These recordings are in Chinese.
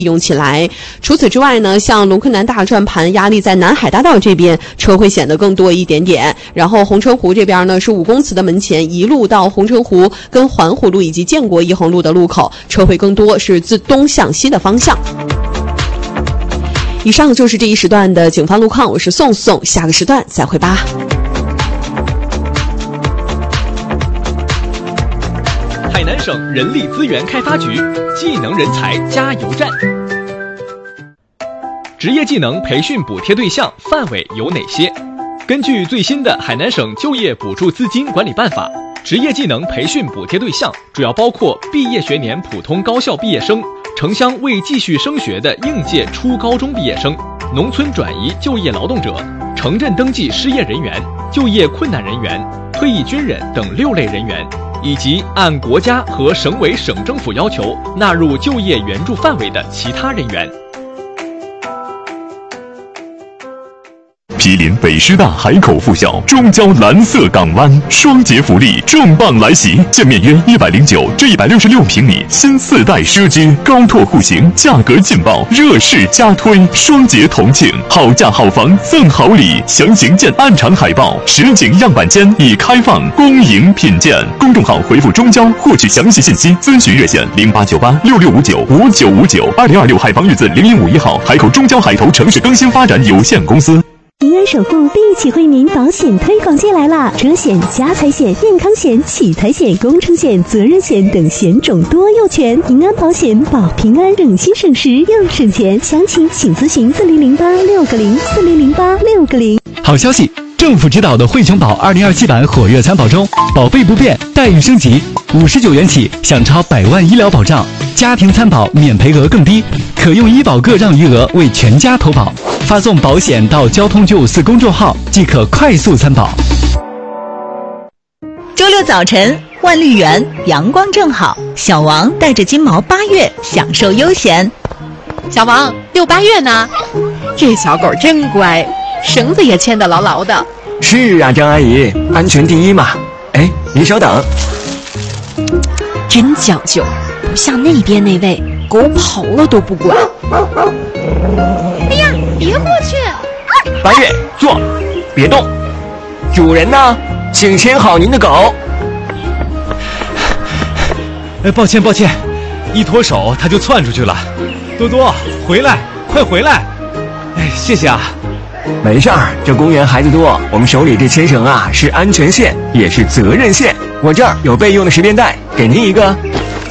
用起来。除此之外呢，像龙昆南大转盘压力在南海大道这边车会显得更多一点点，然后红城湖这边呢是5公祠的门前一路到红城湖跟环湖路以及建国一横路的路口车会更多，是自东向西的方向。以上就是这一时段的警方路况，我是宋宋，下个时段再会吧。 海南省人力资源开发局技能人才加油站。职业技能培训补贴对象范围有哪些？根据最新的海南省就业补助资金管理办法，职业技能培训补贴对象主要包括毕业学年普通高校毕业生、城乡未继续升学的应届初高中毕业生、农村转移就业劳动者、城镇登记失业人员、就业困难人员、退役军人等6类人员，以及按国家和省委省政府要求纳入就业援助范围的其他人员。 毗邻北师大海口附校中交蓝色港湾，双节福利重磅来袭，建面约109至166平米新4代奢居，高拓户型，价格劲爆，热势加推，双节同庆，好价好房赠好礼，详情见暗场海报。实景样板间已开放，恭迎品鉴。公众号回复中交获取详细信息，咨询热线089866595959，2026海防日子0151号，海口中交海投城市更新发展有限公司。 平安守护立体惠民保险推广季来啦！车险、家财险、健康险、取财险、工程险、责任险等险种多又全，平安保险保平安，省心省时又省钱。详情请咨询4008-6404008-640。 好消息！政府指导的汇琼保2027版火热参保中，保费不变，待遇升级，59元起享超100万医疗保障，家庭参保免赔额更低，可用医保个让余额为全家投保。发送保险到交通954公众号即可快速参保。 周六早晨，万绿园阳光正好，小王带着金毛8月享受悠闲。 小王遛8月呢，这小狗真乖，绳子也牵得牢牢的。 是啊，张阿姨，安全第一嘛。哎，您稍等。 真讲究，不像那边那位狗跑了都不管。 哎呀，别过去！ 8月，坐，别动。主人呢？请牵好您的狗。 抱歉，一脱手它就窜出去了。多多，回来，快回来！谢谢啊。 没事儿，这公园孩子多，我们手里这牵绳啊是安全线，也是责任线。我这儿有备用的10便带，给您一个。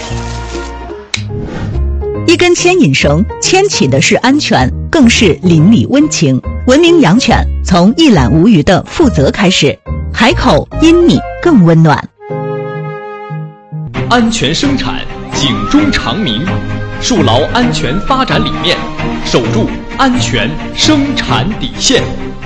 一根牵引绳牵起的是安全，更是邻里温情。文明养犬，从一览无余的负责开始。海口因你更温暖。 安全生产，警钟长鸣，树牢安全发展理念，守住安全生产底线。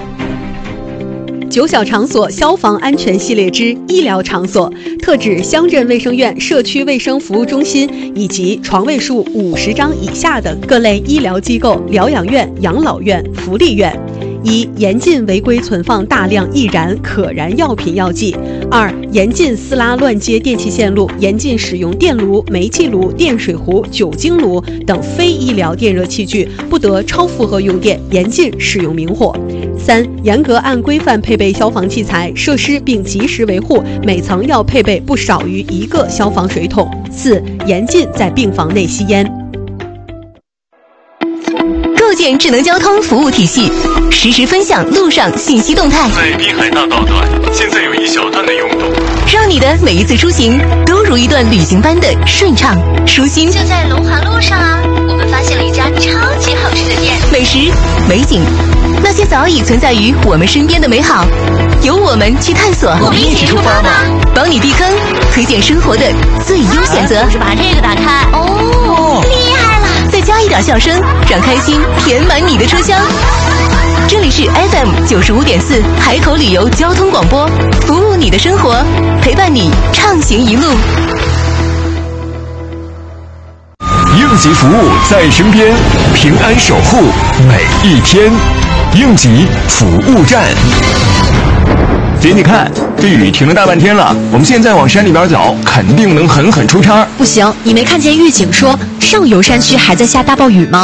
9小场所消防安全系列之医疗场所，特指乡镇卫生院、社区卫生服务中心以及床位数50张以下的各类医疗机构、疗养院、养老院、福利院。1. 严禁违规存放大量易燃、可燃药品药剂。2. 严禁撕拉乱接电气线路，严禁使用电炉、煤气炉、电水壶、酒精炉等非医疗电热器具，不得超负荷用电，严禁使用明火。3. 严格按规范配备消防器材设施，并及时维护，每层要配备不少于1个消防水桶。4. 严禁在病房内吸烟。 构建智能交通服务体系，实时分享路上信息动态。 在滨海大道段，现在有一小段的拥堵， 让你的每一次出行都如一段旅行般的顺畅舒心。 就在龙华路上啊，我们发现了一家超级好吃的店， 美食、美景，那些早已存在于我们身边的美好，由我们去探索。 我们一起出发吧， 帮你避坑，推荐生活的最优选择。 就是把这个打开，哦，厉害了！ 再加一点笑声，让开心填满你的车厢。这里是 FM95.4海口旅游交通广播，服务你的生活，陪伴你畅行一路。 应急服务在身边，平安守护每一天。应急服务站。 姐，你看这雨停了大半天了，我们现在往山里边走，肯定能狠狠出差。 不行，你没看见预警说上游山区还在下大暴雨吗？